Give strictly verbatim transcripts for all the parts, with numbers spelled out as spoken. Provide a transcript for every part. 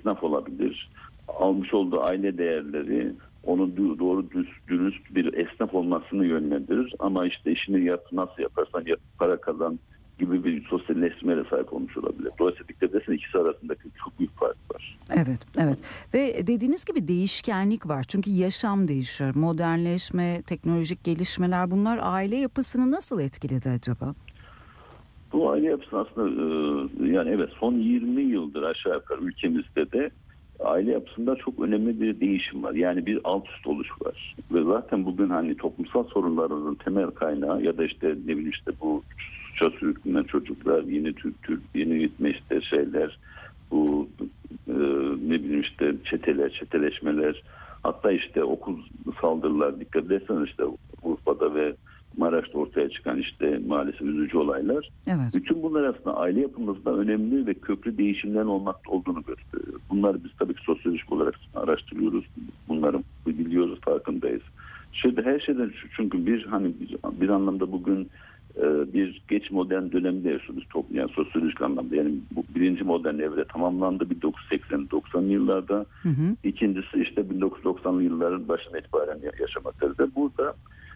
esnaf olabilir. Almış olduğu aile değerleri onun doğru dürüst bir esnaf olmasını yönlendirir. Ama işte işini yap, nasıl yaparsan yap, para kazan gibi bir sosyalleşmeye sahip olmuş olabilir. Dolayısıyla dikkat edersen ikisi arasındaki çok büyük fark var. Evet, evet. Ve dediğiniz gibi değişkenlik var. Çünkü yaşam değişiyor. Modernleşme, teknolojik gelişmeler, bunlar aile yapısını nasıl etkiledi acaba? Bu aile yapısı aslında e, yani evet son yirmi yıldır aşağı yukarı ülkemizde de aile yapısında çok önemli bir değişim var. Yani bir alt üst oluş var. Ve zaten bugün hani toplumsal sorunlarının temel kaynağı ya da işte ne bileyim işte bu suça sürüklenen çocuklar, yeni Türk Türk, yeni gitme işte şeyler, bu e, ne bileyim işte çeteler, çeteleşmeler, hatta işte okul saldırılar, dikkat ederseniz işte Urfa'da ve Maraş'ta ortaya çıkan işte maalesef üzücü olaylar. Evet. Bütün bunlar aslında aile yapımızda önemli ve köklü değişimlerin olmakta olduğunu gösteriyor. Bunları biz tabii ki sosyolojik olarak araştırıyoruz. Bunları biliyoruz, farkındayız. Şimdi her şeyden çünkü bir hani bir, bir anlamda bugün e, bir geç modern dönemde yaşıyoruz toplum, yani sosyolojik anlamda. Yani bu birinci modern evre tamamlandı bin dokuz yüz seksen doksanlı yıllarda. Hı hı. İkincisi işte bin dokuz yüz doksanlı yılların başına itibaren yaşamaktayız. Burada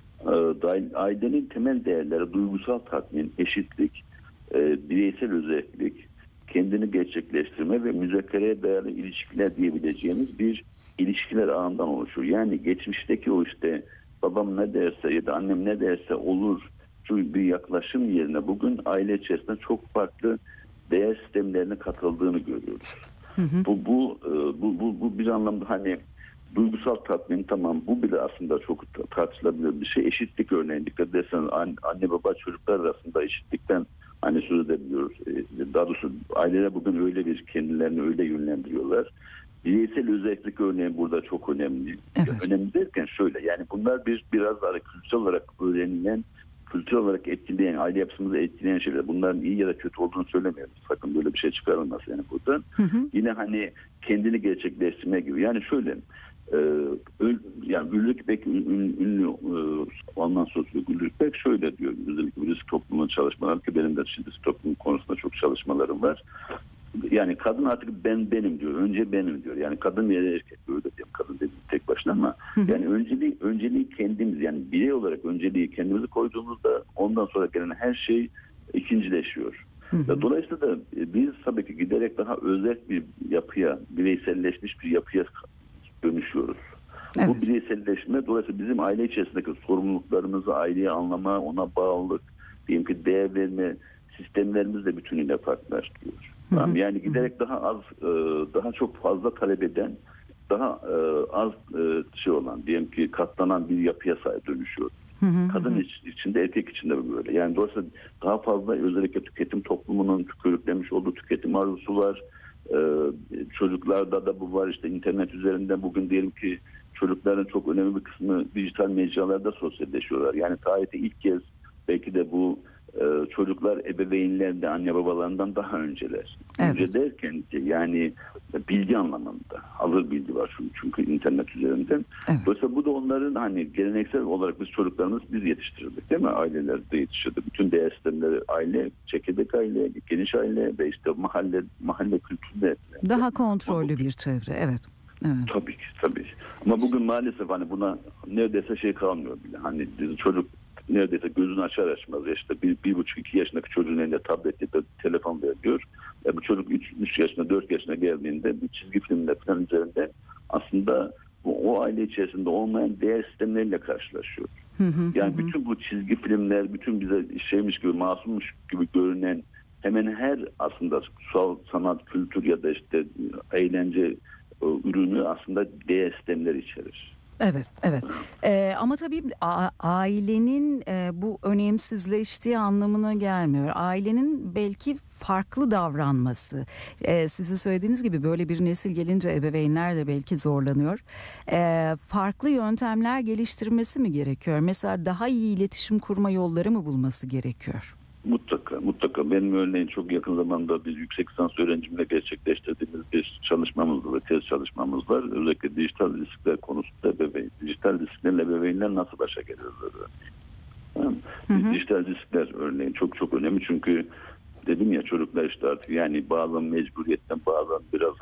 ailenin temel değerleri duygusal tatmin, eşitlik, e, bireysel özellik, kendini gerçekleştirme ve müzakereye dayalı ilişkiler diyebileceğimiz bir ilişkiler ağından oluşuyor. Yani geçmişteki o işte babam ne derse ya da annem ne derse olur şu bir yaklaşım yerine bugün aile içerisinde çok farklı değer sistemlerine katıldığını görüyoruz. Hı hı. Bu bu bu bu, bu bir anlamda hani duygusal tatmin, tamam, bu bile aslında çok tartışılabilir bir şey. Eşitlik örneğin dikkat ederseniz anne baba çocuklar arasında eşitlikten hani söz edebiliyoruz. Daha doğrusu aileler bugün öyle bir kendilerini öyle yönlendiriyorlar. Bireysel özellik örneğin burada çok önemli. Evet. Önemli derken şöyle, yani bunlar bir biraz daha kültürel olarak öğrenilen, kültürel olarak etkileyen, aile yapısımızı etkileyen şeyler. Bunların iyi ya da kötü olduğunu söylemiyoruz. Sakın böyle bir şey çıkarılmasın yani buradan. Hı hı. Yine hani kendini gerçekleştirme gibi. Yani şöyle, e, öl, yani Ulrich Beck ün, ünlü e, Alman sosyolog Ulrich Beck şöyle diyor. Özellikle risk toplumunun çalışmaları ki benim de şimdi risk toplumun konusunda çok çalışmalarım var. Yani kadın artık ben benim diyor. Önce benim diyor. Yani kadın ya da erkek öyle diyeyim. Kadın dediğim tek başına ama Hı hı. yani önceliği önceliği kendimiz, yani birey olarak önceliği kendimizi koyduğumuzda ondan sonra gelen her şey ikincileşiyor. Hı hı. Dolayısıyla da biz tabii ki giderek daha özel bir yapıya, bireyselleşmiş bir yapıya dönüşüyoruz. Evet. Bu bireyselleşme dolayısıyla bizim aile içerisindeki sorumluluklarımızı, aileyi anlama, ona bağlılık, diyelim ki değer verme sistemlerimiz de bütünüyle farklılaştırıyor. Hı hı. Tamam, yani giderek daha az, daha çok fazla talep eden, daha az şey olan, diyelim ki katlanan bir yapıya sahip dönüşüyor. Hı hı. Kadın iç, içinde, erkek içinde böyle. Yani dolayısıyla daha fazla özellikle tüketim toplumunun körüklemiş olduğu tüketim arzusu var. Ee, çocuklarda da bu var. İşte internet üzerinden bugün diyelim ki çocukların çok önemli bir kısmı dijital mecralarda sosyalleşiyorlar. Yani tarihte ilk kez belki de bu e, çocuklar ebeveynlerden, anne babalarından daha önceler. Evet. Önce derken yani bilgi anlamında hazır bilgi var çünkü, çünkü internet üzerinden. Evet. Dolayısıyla bu da onların hani geleneksel olarak biz çocuklarımız biz yetiştirdik değil mi? Ailelerde yetiştirdi. Bütün değer sistemleri aile, çekirdek aile, geniş aile ve işte mahalle mahalle kültüründe. Daha kontrollü bir çevre. Evet. Evet. Tabii ki tabii. Ama bugün maalesef hani buna neredeyse şey kalmıyor bile. Hani çocuk neredeyse gözünü açar açmaz ya işte bir, bir buçuk iki yaşındaki çocuğun elinde tablet ya da telefon veriliyor. E bu çocuk üç, üç yaşına dört yaşına geldiğinde bir çizgi filmle falan üzerinde aslında o, o aile içerisinde olmayan değer sistemleriyle karşılaşıyor. Hı hı, Yani hı. bütün bu çizgi filmler, bütün bize şeymiş gibi, masummuş gibi görünen hemen her aslında sanat, kültür ya da işte eğlence ürünü aslında değer sistemleri içerir. Evet, evet. Ee, ama tabii a- ailenin e, bu önemsizleştiği anlamına gelmiyor. Ailenin belki farklı davranması. Ee, sizin söylediğiniz gibi böyle bir nesil gelince ebeveynler de belki zorlanıyor. Ee, farklı yöntemler geliştirmesi mi gerekiyor? Mesela daha iyi iletişim kurma yolları mı bulması gerekiyor? Mutlaka, mutlaka. Benim örneğin çok yakın zamanda biz yüksek lisans öğrencimle gerçekleştirdiğimiz bir çalışmamız var, tez çalışmamız var. Özellikle dijital riskler konusunda ebeveyn, dijital risklerle ebeveynler nasıl başa gelirler? Yani, hı hı. dijital riskler örneğin çok çok önemli çünkü dedim ya çocuklar işte artık yani bazen mecburiyetten bazen biraz